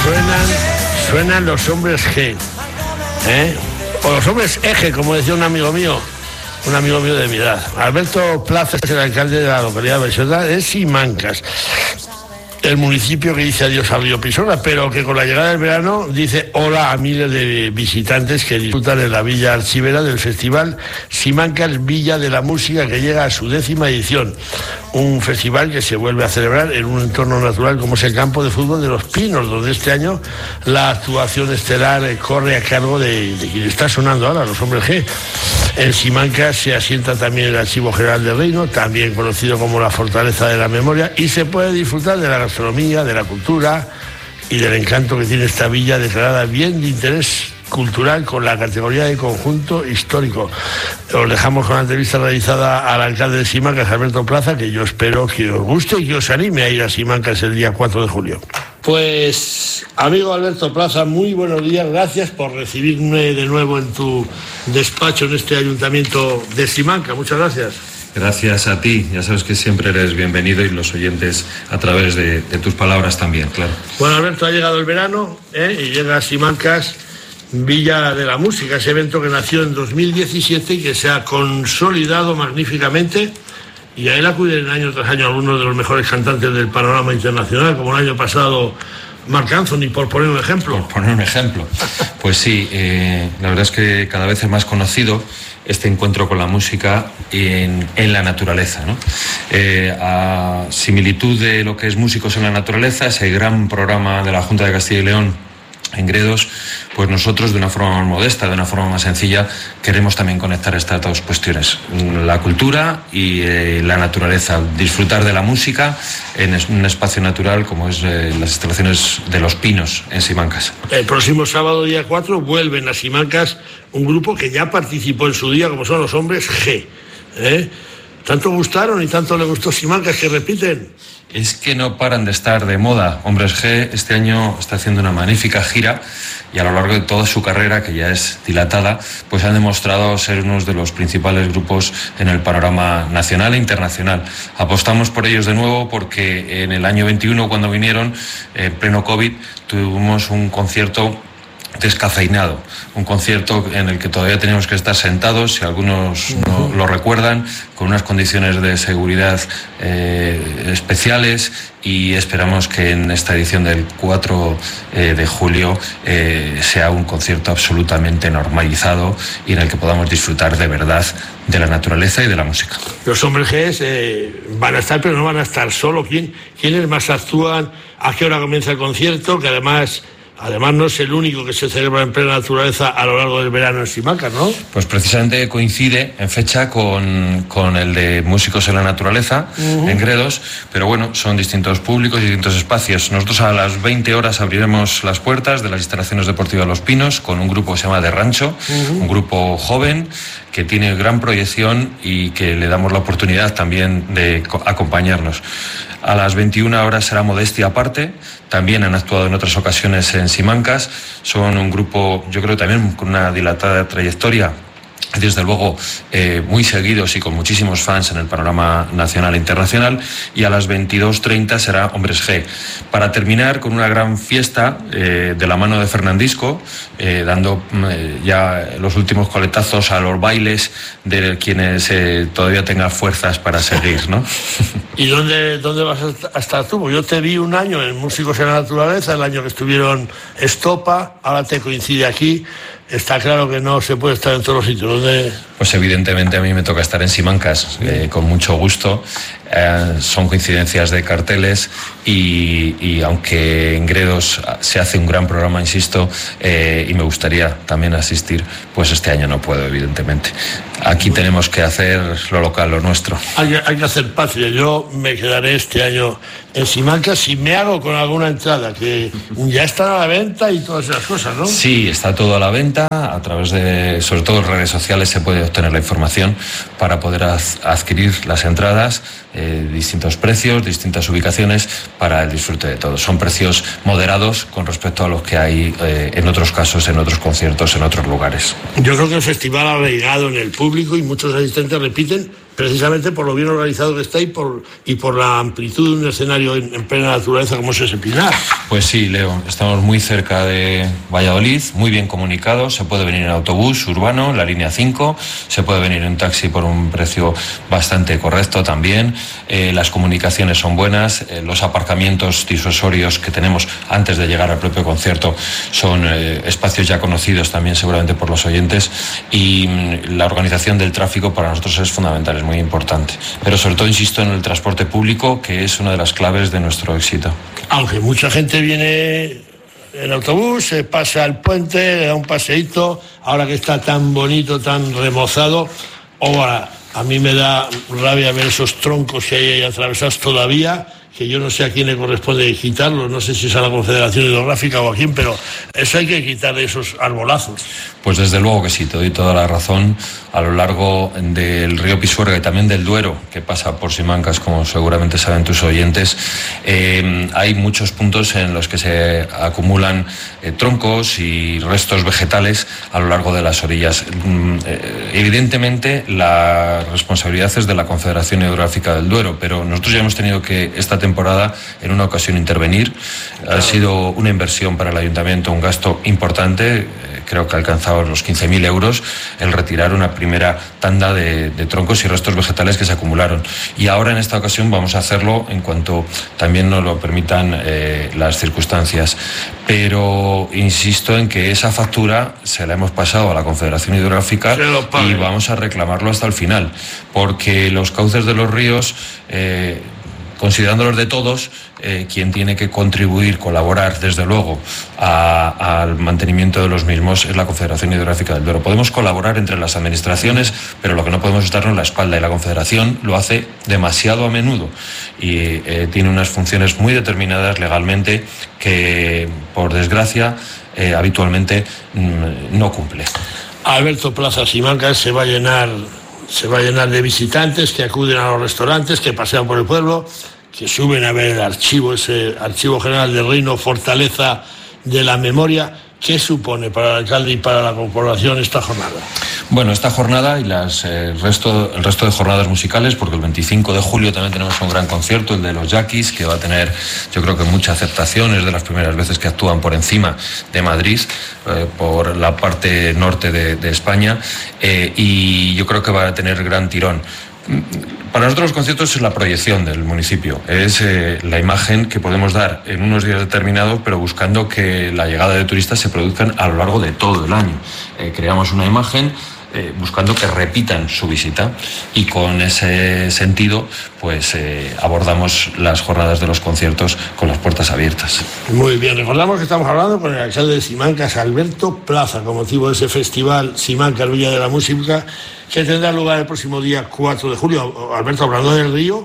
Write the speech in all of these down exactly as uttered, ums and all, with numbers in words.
suenan, suenan los hombres G, ¿eh? O los hombres eje, como decía un amigo mío, un amigo mío de mi edad. Alberto Plaza es el alcalde de la localidad de Baixona de Simancas, el municipio que dice adiós a Río Pisona, pero que con la llegada del verano dice hola a miles de visitantes que disfrutan en la Villa Archivera del Festival Simancas Villa de la Música, que llega a su décima edición. Un festival que se vuelve a celebrar en un entorno natural como es el campo de fútbol de Los Pinos, donde este año la actuación estelar corre a cargo de, de quien está sonando ahora, los hombres G. En Simancas se asienta también el Archivo General del Reino, también conocido como la Fortaleza de la Memoria, y se puede disfrutar de la gastronomía, de la cultura y del encanto que tiene esta villa declarada bien de interés cultural con la categoría de conjunto histórico. Os dejamos con la entrevista realizada al alcalde de Simancas, Alberto Plaza, que yo espero que os guste y que os anime a ir a Simancas el día cuatro de julio. Pues, amigo Alberto Plaza, muy buenos días, gracias por recibirme de nuevo en tu despacho en este ayuntamiento de Simancas. Muchas gracias. Gracias a ti, ya sabes que siempre eres bienvenido y los oyentes a través de, de tus palabras también, claro. Bueno, Alberto, ha llegado el verano, ¿eh? Y llega a Simancas Villa de la Música, ese evento que nació en dos mil diecisiete y que se ha consolidado magníficamente, y a él acuden año tras año algunos de los mejores cantantes del panorama internacional, como el año pasado Marc Anthony, por poner un ejemplo. Por poner un ejemplo. Pues sí, eh, la verdad es que cada vez es más conocido este encuentro con la música en, en la naturaleza, ¿no? Eh, a similitud de lo que es Músicos en la Naturaleza, ese gran programa de la Junta de Castilla y León en Gredos, pues nosotros de una forma más modesta, de una forma más sencilla, queremos también conectar estas dos cuestiones, la cultura y eh, la naturaleza, disfrutar de la música en un espacio natural como es eh, las instalaciones de Los Pinos en Simancas. El próximo sábado, día cuatro, vuelven a Simancas un grupo que ya participó en su día, como son los hombres G, ¿eh? Tanto gustaron y tanto le gustó Simancas que repiten. Es que no paran de estar de moda. Hombres G este año está haciendo una magnífica gira y a lo largo de toda su carrera, que ya es dilatada, pues han demostrado ser uno de los principales grupos en el panorama nacional e internacional. Apostamos por ellos de nuevo porque en el año veintiuno, cuando vinieron, en pleno COVID, tuvimos un concierto descafeinado, un concierto en el que todavía teníamos que estar sentados, si algunos no lo recuerdan, con unas condiciones de seguridad eh, especiales, y esperamos que en esta edición del cuatro de julio eh, sea un concierto absolutamente normalizado y en el que podamos disfrutar de verdad de la naturaleza y de la música. Los hombres G eh, van a estar, pero no van a estar solo. ¿Quién, ¿Quiénes más actúan? ¿A qué hora comienza el concierto? Que además... Además no es el único que se celebra en plena naturaleza a lo largo del verano en Simancas, ¿no? Pues precisamente coincide en fecha con, con el de Músicos en la Naturaleza, uh-huh. en Gredos, pero bueno, son distintos públicos y distintos espacios. Nosotros a las veinte horas abriremos las puertas de las instalaciones deportivas Los Pinos con un grupo que se llama De Rancho, uh-huh. un grupo joven que tiene gran proyección y que le damos la oportunidad también de acompañarnos. A las veintiuna horas será Modestia Aparte, también han actuado en otras ocasiones en Simancas, son un grupo, yo creo también con una dilatada trayectoria, desde luego eh, muy seguidos y con muchísimos fans en el panorama nacional e internacional, y a las veintidós treinta será Hombres G, para terminar con una gran fiesta eh, de la mano de Fernandisco, eh, dando eh, ya los últimos coletazos a los bailes de quienes eh, todavía tengan fuerzas para seguir, ¿no? ¿Y dónde, dónde vas a estar tú? Yo te vi un año en Músicos en la Naturaleza, el año que estuvieron Estopa, ahora te coincide aquí. Está claro que no se puede estar en todos los sitios. ¿Dónde? Pues evidentemente a mí me toca estar en Simancas, eh, con mucho gusto. Eh, son coincidencias de carteles y, y aunque en Gredos se hace un gran programa, insisto, eh, y me gustaría también asistir, pues este año no puedo, evidentemente. Aquí tenemos que hacer lo local, lo nuestro. Hay, hay que hacer patria. Yo me quedaré este año en Simancas si me hago con alguna entrada, que ya está a la venta y todas esas cosas, ¿no? Sí, está todo a la venta. A través de, sobre todo, redes sociales se puede obtener la información para poder adquirir las entradas, eh, distintos precios, distintas ubicaciones para el disfrute de todos. Son precios moderados con respecto a los que hay eh, en otros casos, en otros conciertos, en otros lugares. Yo creo que el festival ha arraigado en el público y muchos asistentes repiten precisamente por lo bien organizado que está y por, y por la amplitud de un escenario en, en plena naturaleza como es ese Pinar. Pues sí, Leo, estamos muy cerca de Valladolid, muy bien comunicados, se puede venir en autobús urbano, la línea cinco, se puede venir en taxi por un precio bastante correcto también, eh, las comunicaciones son buenas, eh, los aparcamientos disuasorios que tenemos antes de llegar al propio concierto son eh, espacios ya conocidos también seguramente por los oyentes, y mm, la organización del tráfico para nosotros es fundamental, es muy importante, pero sobre todo insisto en el transporte público, que es una de las claves de nuestro éxito. Aunque mucha gente viene en autobús, se pasa el puente, le da un paseíto, ahora que está tan bonito, tan remozado. Ahora, a mí me da rabia ver esos troncos que hay ahí atravesados todavía, que yo no sé a quién le corresponde quitarlos, no sé si es a la Confederación Hidrográfica o a quién, pero eso hay que quitar esos arbolazos. Pues desde luego que sí, te doy toda la razón. A lo largo del río Pisuerga y también del Duero, que pasa por Simancas, como seguramente saben tus oyentes, eh, hay muchos puntos en los que se acumulan eh, troncos y restos vegetales a lo largo de las orillas. Eh, evidentemente la responsabilidad es de la Confederación Hidrográfica del Duero, pero nosotros ya hemos tenido que esta temporada en una ocasión intervenir. Claro. Ha sido una inversión para el ayuntamiento, un gasto importante, eh, creo que ha alcanzado los quince mil euros, el retirar una primera tanda de, de troncos y restos vegetales que se acumularon. Y ahora en esta ocasión vamos a hacerlo en cuanto también nos lo permitan eh, las circunstancias. Pero insisto en que esa factura se la hemos pasado a la Confederación Hidrográfica y vamos a reclamarlo hasta el final, porque los cauces de los ríos, eh, considerándolos de todos, eh, quien tiene que contribuir, colaborar desde luego a, al mantenimiento de los mismos es la Confederación Hidrográfica del Duero. Podemos colaborar entre las administraciones, pero lo que no podemos es darnos la espalda, y la Confederación lo hace demasiado a menudo y eh, tiene unas funciones muy determinadas legalmente que, por desgracia, eh, habitualmente mmm, no cumple. Alberto, Plaza Simancas se va a llenar se va a llenar de visitantes que acuden a los restaurantes, que pasean por el pueblo, que suben a ver el archivo, ese Archivo General del Reino, Fortaleza de la Memoria. ¿Qué supone para el alcalde y para la población esta jornada? Bueno, esta jornada y las, eh, el, resto, el resto de jornadas musicales, porque el veinticinco de julio también tenemos un gran concierto, el de los Yaquis, que va a tener, yo creo que mucha aceptación, es de las primeras veces que actúan por encima de Madrid, eh, por la parte norte de, de España, eh, y yo creo que va a tener gran tirón. Para nosotros los conciertos es la proyección del municipio, es eh, la imagen que podemos dar en unos días determinados, pero buscando que la llegada de turistas se produzcan a lo largo de todo el año. Eh, creamos una imagen eh, buscando que repitan su visita, y con ese sentido pues eh, abordamos las jornadas de los conciertos con las puertas abiertas. Muy bien, recordamos que estamos hablando con el alcalde de Simancas, Alberto Plaza, con motivo de ese festival Simancas Villa de la Música, que tendrá lugar el próximo día cuatro de julio. Alberto, hablando del río,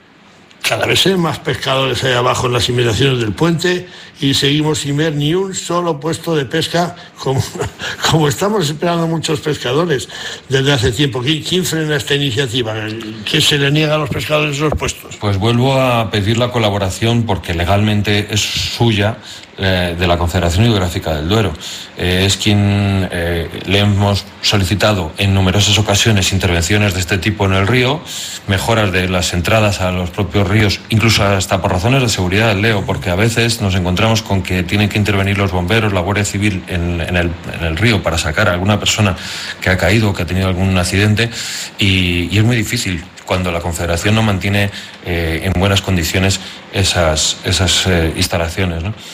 cada vez hay más pescadores ahí abajo en las inmediaciones del puente, y seguimos sin ver ni un solo puesto de pesca, como, como estamos esperando muchos pescadores desde hace tiempo. ¿Quién, quién frena esta iniciativa? ¿Qué se le niega a los pescadores esos puestos? Pues vuelvo a pedir la colaboración, porque legalmente es suya, eh, de la Confederación Hidrográfica del Duero. Eh, es quien eh, le hemos solicitado en numerosas ocasiones intervenciones de este tipo en el río, mejoras de las entradas a los propios ríos, incluso hasta por razones de seguridad, Leo, porque a veces nos encontramos con que tienen que intervenir los bomberos, la Guardia Civil en, en, el, en el río para sacar a alguna persona que ha caído, que ha tenido algún accidente, y, y es muy difícil cuando la Confederación no mantiene eh, en buenas condiciones esas, esas eh, instalaciones, ¿no?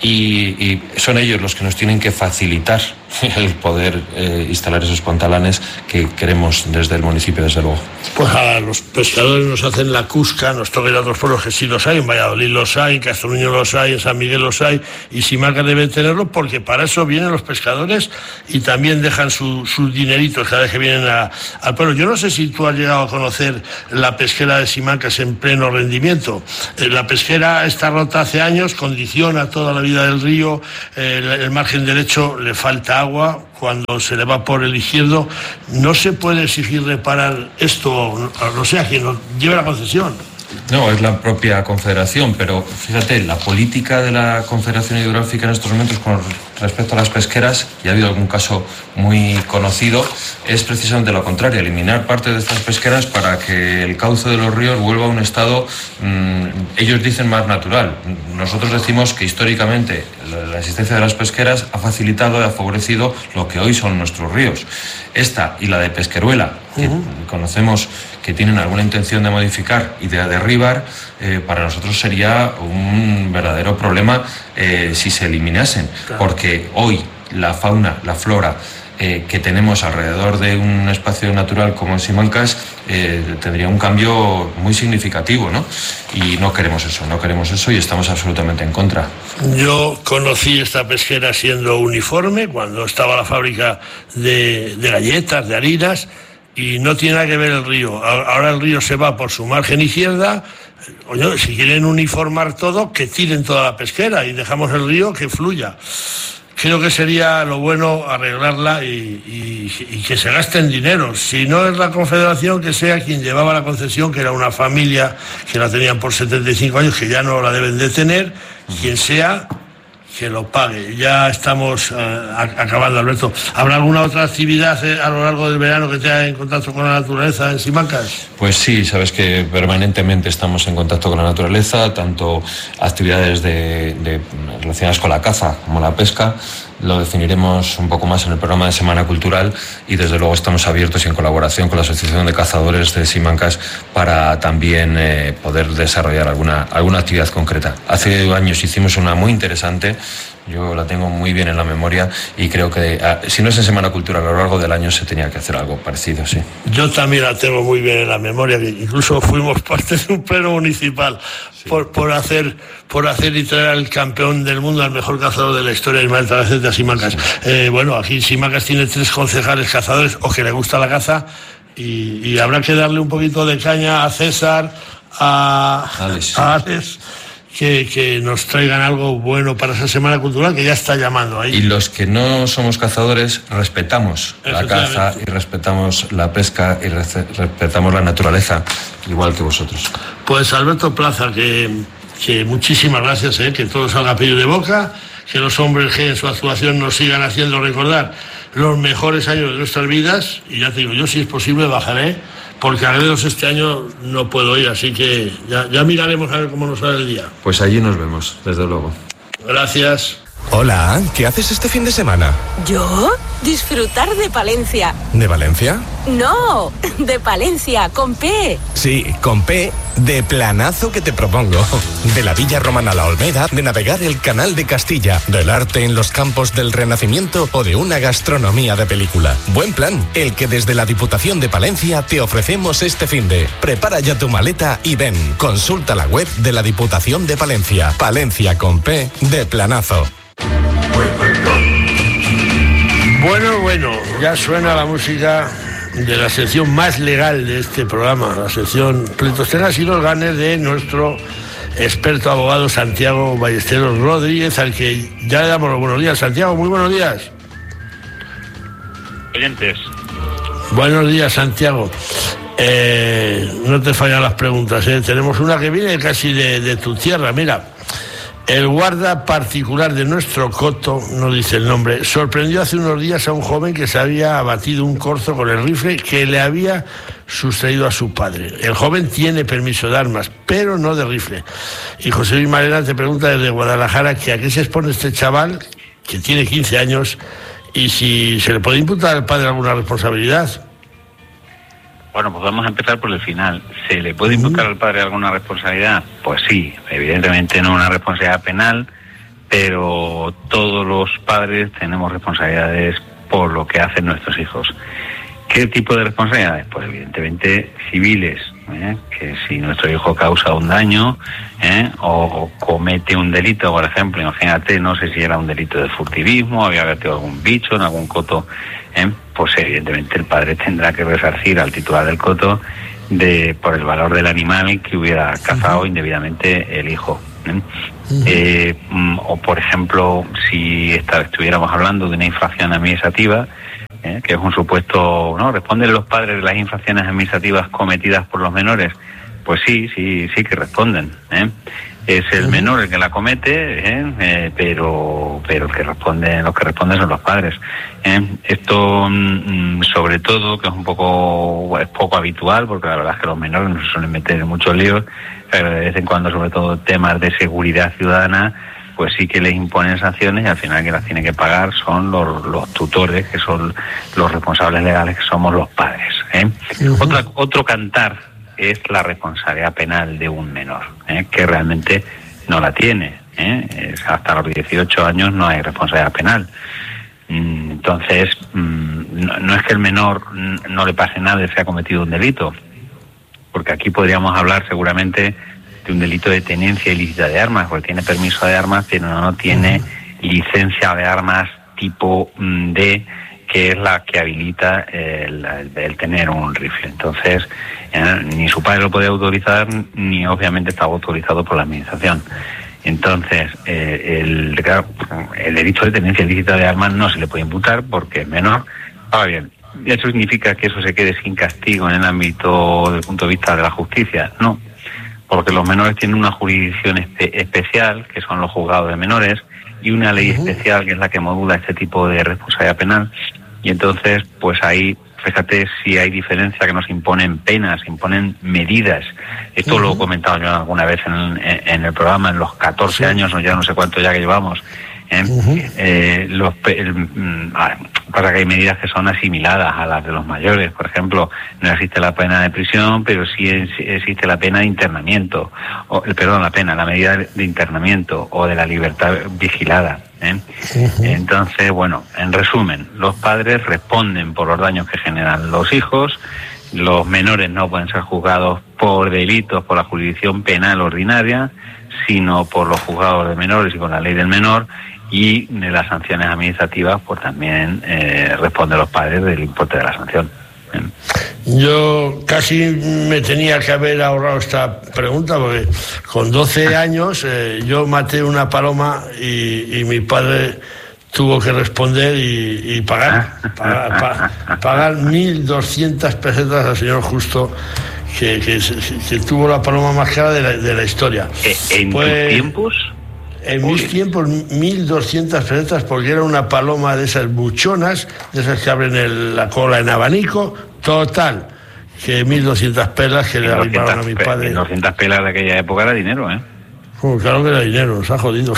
Y, y son ellos los que nos tienen que facilitar el poder eh, instalar esos pantalanes que queremos desde el municipio, desde luego. Pues a los pescadores nos hacen la cusca, nos toca ir a otros pueblos que sí los hay, en Valladolid los hay, en Castelluño los hay, en San Miguel los hay, y Simancas deben tenerlo, porque para eso vienen los pescadores y también dejan su, sus dineritos cada vez que vienen a, al pueblo. Yo no sé si tú has llegado a conocer la pesquera de Simancas en pleno rendimiento. Eh, la pesquera está rota hace años, condiciona toda la vida del río, eh, el, el margen derecho le falta agua, cuando se le va por el izquierdo. No se puede exigir reparar esto, no sé, a quien nos lleve la concesión. No, es la propia Confederación, pero fíjate, la política de la Confederación Hidrográfica en estos momentos con respecto a las pesqueras, y ha habido algún caso muy conocido, es precisamente lo contrario, eliminar parte de estas pesqueras para que el cauce de los ríos vuelva a un estado, mmm, ellos dicen más natural. Nosotros decimos que históricamente la, la existencia de las pesqueras ha facilitado y ha favorecido lo que hoy son nuestros ríos. Esta y la de Pesqueruela, que uh-huh. conocemos que tienen alguna intención de modificar y de derribar, eh, para nosotros sería un verdadero problema eh, si se eliminasen, claro. Porque hoy la fauna, la flora eh, que tenemos alrededor de un espacio natural como en Simancas eh, tendría un cambio muy significativo, ¿no? Y no queremos eso, no queremos eso y estamos absolutamente en contra. Yo conocí esta pesquera siendo uniforme, cuando estaba la fábrica de, de galletas, de harinas, y no tiene nada que ver el río. Ahora el río se va por su margen izquierda. Oye, si quieren uniformar todo, que tiren toda la pesquera y dejamos el río que fluya. Creo que sería lo bueno arreglarla y, y, y que se gasten dinero. Si no es la Confederación, que sea quien llevaba la concesión, que era una familia que la tenían por setenta y cinco años, que ya no la deben de tener, quien sea, que lo pague. Ya estamos uh, acabando, Alberto. ¿Habrá alguna otra actividad eh, a lo largo del verano que esté en contacto con la naturaleza en Simancas? Pues sí, sabes que permanentemente estamos en contacto con la naturaleza, tanto actividades de, de, relacionadas con la caza como la pesca. Lo definiremos un poco más en el programa de Semana Cultural y desde luego estamos abiertos y en colaboración con la Asociación de Cazadores de Simancas para también eh, poder desarrollar alguna, alguna actividad concreta. Hace años hicimos una muy interesante, yo la tengo muy bien en la memoria y creo que ah, si no es en Semana Cultural a lo largo del año se tenía que hacer algo parecido, sí. Yo también la tengo muy bien en la memoria, que incluso fuimos parte de un pleno municipal sí. por, por hacer por hacer y traer al campeón del mundo, al mejor cazador de la historia, Ismael Tarazete, a Simancas. Sí. Eh, bueno, aquí Simancas tiene tres concejales cazadores, o que le gusta la caza, y, y habrá que darle un poquito de caña a César, a Alex, a Alex que, que nos traigan algo bueno para esa Semana Cultural, que ya está llamando ahí. Y los que no somos cazadores respetamos la caza y respetamos la pesca y respetamos la naturaleza, igual que vosotros. Pues Alberto Plaza, que, que muchísimas gracias, eh, que todo salga a pedir de boca, que los hombres G en su actuación nos sigan haciendo recordar los mejores años de nuestras vidas, y ya te digo, yo si es posible bajaré, porque a Gredos este año no puedo ir, así que ya, ya miraremos a ver cómo nos sale el día. Pues allí nos vemos, desde luego. Gracias. Hola, ¿qué haces este fin de semana? ¿Yo? Disfrutar de Palencia. ¿De Valencia? No, de Palencia, con P. Sí, con P, de planazo que te propongo. De la Villa Romana a la Olmeda, de navegar el Canal de Castilla, del arte en los campos del Renacimiento o de una gastronomía de película. Buen plan, el que desde la Diputación de Palencia te ofrecemos este finde. Prepara ya tu maleta y ven. Consulta la web de la Diputación de Palencia. Palencia con P, de planazo. Bueno, bueno, ya suena la música de la sección más legal de este programa, la sección Pleitos Tengas y los Ganes de nuestro experto abogado Santiago Ballesteros Rodríguez, al que ya le damos los buenos días. Santiago, muy buenos días. Oyentes. Buenos días, Santiago. Eh, no te fallan las preguntas, ¿eh? Tenemos una que viene casi de, de tu tierra, mira. El guarda particular de nuestro coto, no dice el nombre, sorprendió hace unos días a un joven que se había abatido un corzo con el rifle que le había sustraído a su padre. El joven tiene permiso de armas, pero no de rifle. Y José Luis Marena te pregunta desde Guadalajara que a qué se expone este chaval, que tiene quince años, y si se le puede imputar al padre alguna responsabilidad. Bueno, pues vamos a empezar por el final. ¿Se le puede imputar al padre alguna responsabilidad? Pues sí, evidentemente no una responsabilidad penal, pero todos los padres tenemos responsabilidades por lo que hacen nuestros hijos. ¿Qué tipo de responsabilidades? Pues evidentemente civiles, ¿eh? Que si nuestro hijo causa un daño, ¿eh? o comete un delito, por ejemplo, imagínate, no sé si era un delito de furtivismo, había metido algún bicho en algún coto, ¿eh? Pues evidentemente el padre tendrá que resarcir al titular del coto de por el valor del animal que hubiera cazado uh-huh. indebidamente el hijo. ¿eh? Uh-huh. Eh, o por ejemplo, si esta, estuviéramos hablando de una infracción administrativa, ¿eh? que es un supuesto, ¿no? ¿Responden los padres de las infracciones administrativas cometidas por los menores? pues sí, sí, sí que responden, ¿eh? Es el menor el que la comete, ¿eh? Eh, pero pero el que responde, los que responden son los padres, ¿eh? Esto, mm, sobre todo, que es un poco es poco habitual, porque la verdad es que los menores no se suelen meter en muchos líos, pero de vez en cuando, sobre todo temas de seguridad ciudadana, pues sí que les imponen sanciones y al final que las tiene que pagar son los, los tutores, que son los responsables legales, que somos los padres, ¿eh? Uh-huh. Otra, otro cantar es la responsabilidad penal de un menor, ¿eh? Que realmente no la tiene, ¿eh? Es hasta los dieciocho años no hay responsabilidad penal. Entonces, no, no es que el menor no le pase nada y se ha cometido un delito, porque aquí podríamos hablar seguramente de un delito de tenencia ilícita de armas, porque tiene permiso de armas, pero no tiene licencia de armas tipo D, que es la que habilita el, el, el tener un rifle. Entonces, eh, ni su padre lo puede autorizar, ni obviamente está autorizado por la administración. Entonces, eh, el, claro, el delito de tenencia ilícita de armas no se le puede imputar porque es menor. Ahora bien, ¿eso significa que eso se quede sin castigo en el ámbito, desde el punto de vista de la justicia? No, porque los menores tienen una jurisdicción espe- especial, que son los juzgados de menores, y una ley uh-huh. especial que es la que modula este tipo de responsabilidad penal. Y entonces, pues ahí, fíjate si hay diferencia, que nos imponen penas, imponen medidas. Esto uh-huh. lo he comentado yo alguna vez en, en, en el programa, en los catorce sí. años, o ya no sé cuánto ya que llevamos. ¿eh? Uh-huh. Eh, los, el, para que hay medidas que son asimiladas a las de los mayores. Por ejemplo, no existe la pena de prisión, pero sí existe la pena de internamiento, o, perdón, la pena, la medida de internamiento o de la libertad vigilada. ¿Eh? Uh-huh. Entonces, bueno, en resumen, los padres responden por los daños que generan los hijos, los menores no pueden ser juzgados por delitos por la jurisdicción penal ordinaria, sino por los juzgados de menores y con la ley del menor, y de las sanciones administrativas, pues también eh, responden los padres del importe de la sanción. ¿Eh? Yo casi me tenía que haber ahorrado esta pregunta, porque con doce años eh, yo maté una paloma y, y mi padre tuvo que responder y, y pagar, pagar, pagar, pagar mil doscientas pesetas al señor Justo, que, que, que tuvo la paloma más cara de la, de la historia. ¿En pues, tus tiempos? En Uy. mis tiempos, mil doscientas pesetas, porque era una paloma de esas buchonas, de esas que abren el, la cola en abanico. Total, que mil doscientas pelas que le arribaron a mi padre. mil doscientas pelas de aquella época era dinero, ¿eh? Oh, claro que era dinero, nos ha jodido.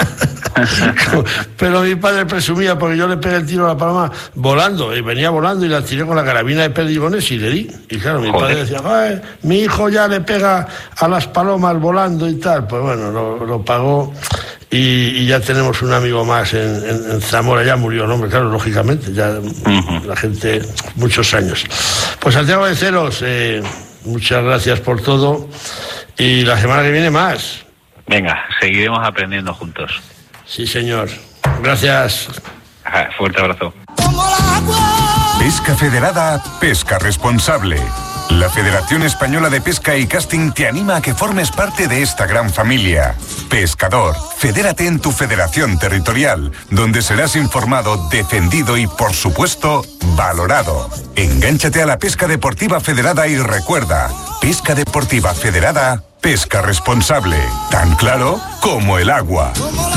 Pero mi padre presumía, porque yo le pegué el tiro a la paloma volando, y venía volando y la tiré con la carabina de perdigones y le di. Y claro, mi Joder. padre decía, ay, mi hijo ya le pega a las palomas volando y tal. Pues bueno, lo, lo pagó. Y, y ya tenemos un amigo más en, en, en Zamora, ya murió el hombre, claro, lógicamente, ya uh-huh. la gente, muchos años. Pues Santiago Beceros, eh, muchas gracias por todo, y la semana que viene más. Venga, seguiremos aprendiendo juntos. Sí, señor. Gracias. Ajá, fuerte abrazo. Pesca Federada, pesca responsable. La Federación Española de Pesca y Casting te anima a que formes parte de esta gran familia. Pescador, fedérate en tu federación territorial, donde serás informado, defendido y, por supuesto, valorado. Engánchate a la pesca deportiva federada y recuerda, pesca deportiva federada, pesca responsable. Tan claro como el agua.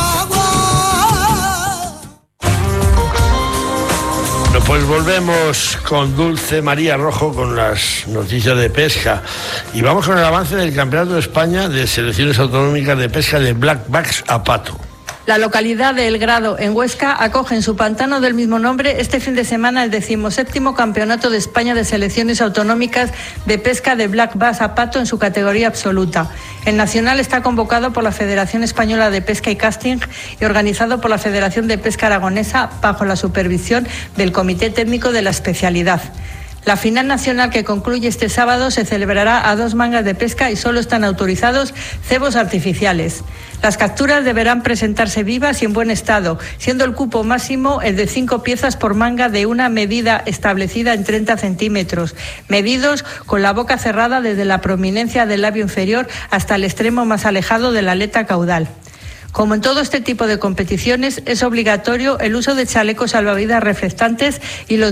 Pues volvemos con Dulce María Rojo con las noticias de pesca y vamos con el avance del Campeonato de España de Selecciones Autonómicas de Pesca de Black Bass a pato. La localidad de El Grado, en Huesca, acoge en su pantano del mismo nombre este fin de semana el decimoséptimo Campeonato de España de Selecciones Autonómicas de Pesca de Black Bass a pato en su categoría absoluta. El nacional está convocado por la Federación Española de Pesca y Casting y organizado por la Federación de Pesca Aragonesa bajo la supervisión del Comité Técnico de la especialidad. La final nacional, que concluye este sábado, se celebrará a dos mangas de pesca y solo están autorizados cebos artificiales. Las capturas deberán presentarse vivas y en buen estado, siendo el cupo máximo el de cinco piezas por manga de una medida establecida en treinta centímetros, medidos con la boca cerrada desde la prominencia del labio inferior hasta el extremo más alejado de la aleta caudal. Como en todo este tipo de competiciones, es obligatorio el uso de chalecos salvavidas reflectantes y los